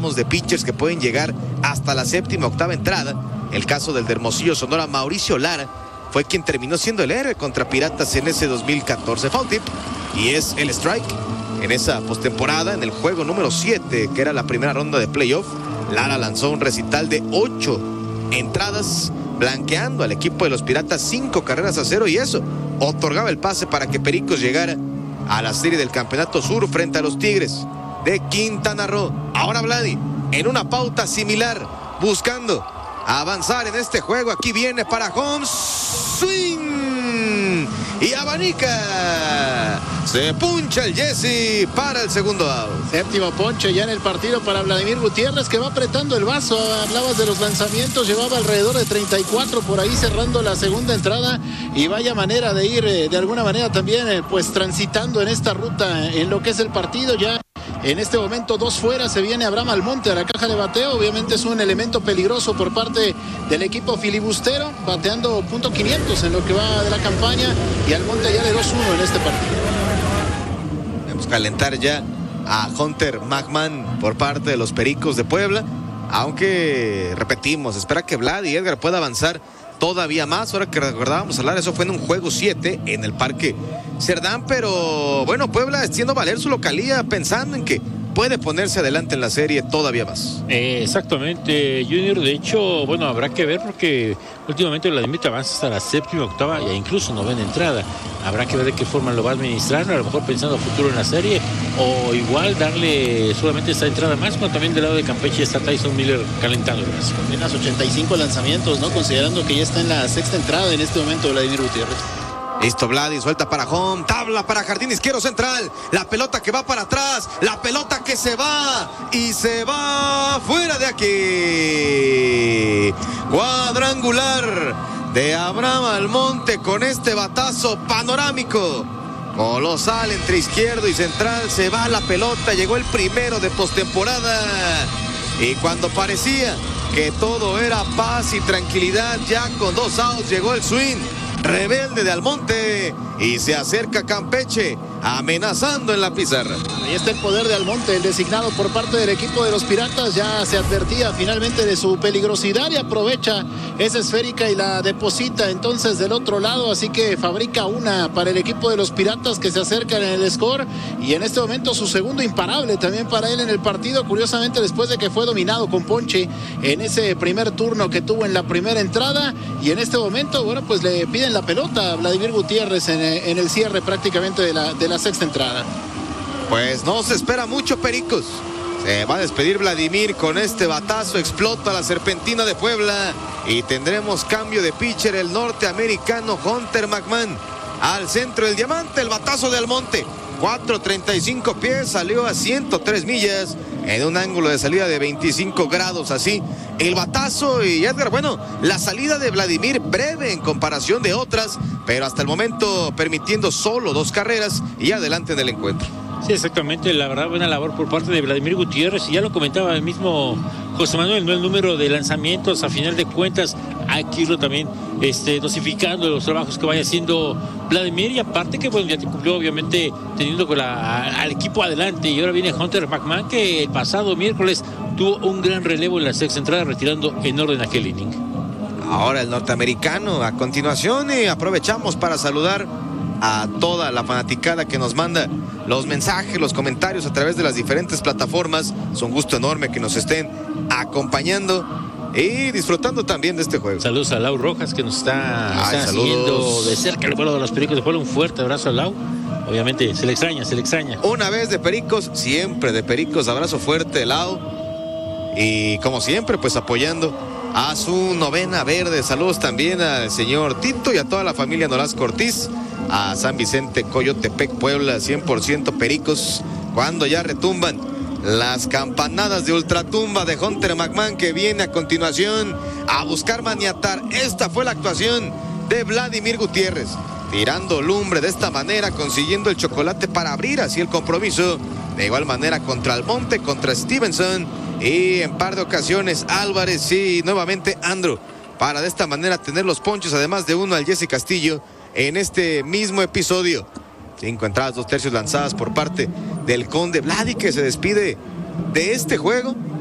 hablamos de pitchers que pueden llegar hasta la séptima, octava entrada. El caso del de Hermosillo, Sonora, Mauricio Lara, fue quien terminó siendo el héroe contra Piratas en ese 2014. Foul tip, y es el strike. En esa postemporada, en el juego número 7, que era la primera ronda de playoff, Lara lanzó un recital de 8 entradas, blanqueando al equipo de los Piratas 5 carreras a 0, y eso otorgaba el pase para que Pericos llegara a la serie del Campeonato Sur frente a los Tigres de Quintana Roo. Ahora Vladi, en una pauta similar, buscando avanzar en este juego. Aquí viene para home, swing y abanica. Se puncha el Jesse para el segundo out. Séptimo ponche ya en el partido para Vladimir Gutiérrez, que va apretando el vaso. Hablabas de los lanzamientos, llevaba alrededor de 34 por ahí cerrando la segunda entrada, y vaya manera de ir de alguna manera también pues transitando en esta ruta en lo que es el partido. Ya en este momento 2 fuera, se viene Abraham Almonte a la caja de bateo. Obviamente es un elemento peligroso por parte del equipo filibustero, bateando .500 en lo que va de la campaña, y Almonte ya de 2-1 en este partido. Vamos a calentar ya a Hunter McMahon por parte de los Pericos de Puebla, aunque repetimos, espera que Vlad y Edgar pueda avanzar todavía más. Ahora que recordábamos hablar, eso fue en un juego 7 en el Parque Cerdán, pero bueno, Puebla haciendo valer su localía, pensando en que puede ponerse adelante en la serie todavía más. Exactamente, Junior. De hecho, bueno, habrá que ver, porque últimamente Vladimir avanza hasta la séptima, octava e incluso novena entrada. Habrá que ver de qué forma lo va a administrar, a lo mejor pensando a futuro en la serie, o igual darle solamente esta entrada más, cuando también del lado de Campeche está Tyson Miller calentando el brazo. Apenas 85 lanzamientos, ¿no? Considerando que ya está en la sexta entrada en este momento Vladimir Gutiérrez. Listo, Vladi, suelta para home, tabla para jardín izquierdo central, la pelota que va para atrás, la pelota que se va, y se va fuera de aquí. Cuadrangular de Abraham Almonte con este batazo panorámico, colosal entre izquierdo y central. Se va la pelota, llegó el primero de postemporada, y cuando parecía que todo era paz y tranquilidad, ya con 2 outs, llegó el swing rebelde de Almonte, y se acerca Campeche amenazando en la pizarra. Ahí está el poder de Almonte, el designado por parte del equipo de los Piratas. Ya se advertía finalmente de su peligrosidad, y aprovecha esa esférica y la deposita entonces del otro lado, así que fabrica una para el equipo de los Piratas, que se acercan en el score, y en este momento su segundo imparable también para él en el partido, curiosamente después de que fue dominado con ponche en ese primer turno que tuvo en la primera entrada. Y en este momento, bueno, pues le piden la pelota a Vladimir Gutiérrez en el cierre prácticamente de la sexta entrada. Pues no se espera mucho, Pericos. Se va a despedir Vladimir con este batazo, explota la serpentina de Puebla, y tendremos cambio de pitcher. El norteamericano Hunter McMahon al centro del diamante, el batazo de Almonte, 4.35 pies, salió a 103 millas en un ángulo de salida de 25 grados, así el batazo. Y Edgar, bueno, la salida de Vladimir breve en comparación de otras, pero hasta el momento permitiendo solo 2 carreras y adelante en el encuentro. Sí, exactamente, la verdad, buena labor por parte de Vladimir Gutiérrez, y ya lo comentaba el mismo José Manuel, no el número de lanzamientos, a final de cuentas hay que irlo también dosificando los trabajos que vaya haciendo Vladimir, y aparte que bueno, ya te cumplió obviamente teniendo al equipo adelante. Y ahora viene Hunter McMahon, que el pasado miércoles tuvo un gran relevo en la sexta entrada, retirando en orden aquel inning. Ahora el norteamericano a continuación, y aprovechamos para saludar a toda la fanaticada que nos manda los mensajes, los comentarios a través de las diferentes plataformas. Es un gusto enorme que nos estén acompañando y disfrutando también de este juego. Saludos a Lau Rojas, que nos está siguiendo de cerca el vuelo de los Pericos de Puebla. Un fuerte abrazo a Lau. Obviamente se le extraña. Una vez de Pericos, siempre de Pericos. Abrazo fuerte, Lau. Y como siempre, pues apoyando a su novena verde. Saludos también al señor Tito y a toda la familia Nolasco Ortiz, a San Vicente, Coyotepec, Puebla, 100% Pericos. Cuando ya retumban las campanadas de ultratumba de Hunter McMahon, que viene a continuación a buscar maniatar. Esta fue la actuación de Vladimir Gutiérrez, tirando lumbre de esta manera, consiguiendo el chocolate para abrir así el compromiso. De igual manera contra Almonte, contra Stevenson, y en par de ocasiones Álvarez y nuevamente Andrew, para de esta manera tener los ponches, además de uno al Jesse Castillo en este mismo episodio. 5 entradas, 2 tercios lanzadas por parte del Conde. Vladi, que se despide de este juego